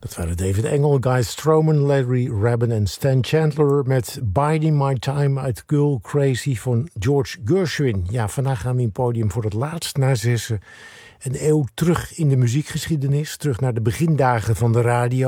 Dat waren David Engel, Guy Stroman, Larry Rabin en Stan Chandler met Biding My Time uit Girl Crazy van George Gershwin. Ja, vandaag gaan we in het podium voor het laatst na zessen een eeuw terug in de muziekgeschiedenis. Terug naar de begindagen van de radio.